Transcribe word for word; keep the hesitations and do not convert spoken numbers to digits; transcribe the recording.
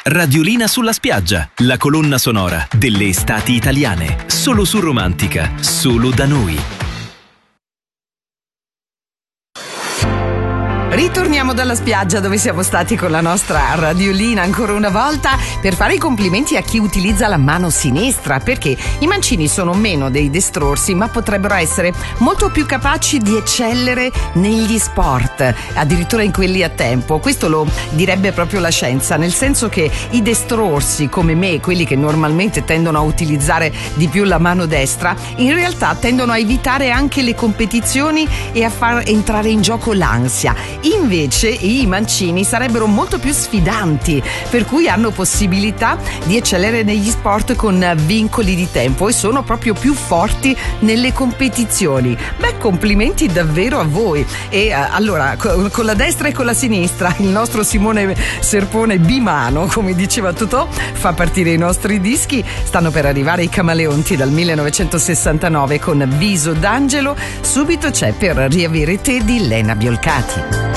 Radiolina sulla spiaggia, la colonna sonora delle estati italiane. Solo su Romantica, solo da noi. Ritorniamo dalla spiaggia dove siamo stati con la nostra radiolina ancora una volta per fare i complimenti a chi utilizza la mano sinistra, perché i mancini sono meno dei destrorsi ma potrebbero essere molto più capaci di eccellere negli sport, addirittura in quelli a tempo. Questo lo direbbe proprio la scienza, nel senso che i destrorsi come me, quelli che normalmente tendono a utilizzare di più la mano destra, in realtà tendono a evitare anche le competizioni e a far entrare in gioco l'ansia. Invece i mancini sarebbero molto più sfidanti, per cui hanno possibilità di eccellere negli sport con vincoli di tempo e sono proprio più forti nelle competizioni. Beh, complimenti davvero a voi. E uh, allora, co- con la destra e con la sinistra, il nostro Simone Serpone bimano, come diceva Totò, fa partire i nostri dischi. Stanno per arrivare i Camaleonti dal millenovecentosessantanove con Viso d'Angelo. Subito c'è Per riavere te di Lena Biolcati.